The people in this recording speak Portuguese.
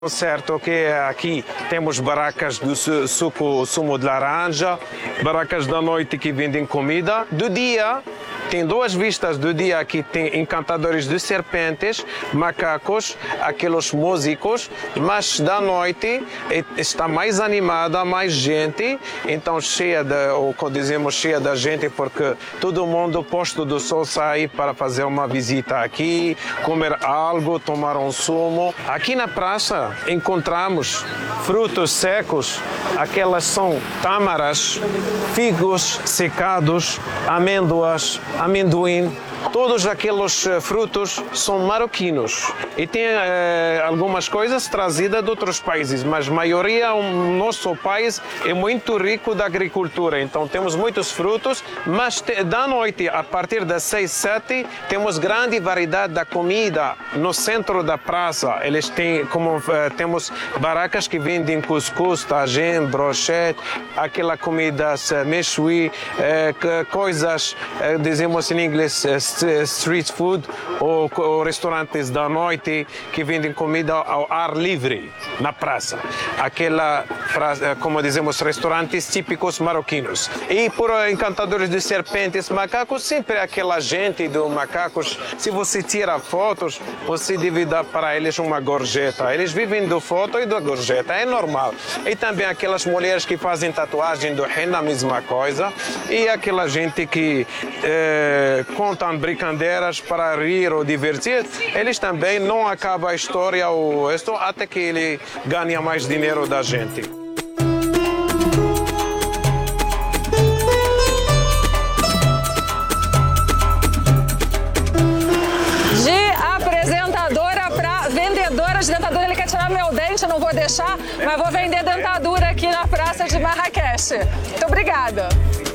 Certo que aqui temos barracas do sumo de laranja, barracas da noite que vendem comida. Do dia, tem duas vistas do dia aqui, tem encantadores de serpentes, macacos, aqueles músicos, mas da noite está mais animada, mais gente, então cheia da gente, porque todo mundo posto do sol sai para fazer uma visita aqui, comer algo, tomar um sumo. Aqui na praça encontramos frutos secos, aquelas são tâmaras, figos secados, amêndoas, amendoim. Todos aqueles frutos são marroquinos e tem algumas coisas trazidas de outros países, mas a maioria, o nosso país é muito rico da agricultura, então temos muitos frutos, mas da noite, a partir das 6, 7, temos grande variedade da comida no centro da praça. Eles têm, temos barracas que vendem cuscuz, tagine, brochete, aquela comida méchoui, coisas, dizemos em inglês, street food ou restaurantes da noite que vendem comida ao ar livre na praça. Aquela, como dizemos, restaurantes típicos marroquinos. E por encantadores de serpentes, macacos, sempre aquela gente dos macacos. Se você tira fotos, você deve dar para eles uma gorjeta. Eles vivem do foto e da gorjeta, é normal. E também aquelas mulheres que fazem tatuagem do henna, a mesma coisa. E aquela gente que contam brincadeiras para rir ou divertir, eles também não acabam a história ou isto até que ele ganha mais dinheiro da gente. De apresentadora para vendedora de dentadura, ele quer tirar meu dente, eu não vou deixar, mas vou vender dentadura aqui na praça de Marrakech. Muito obrigada.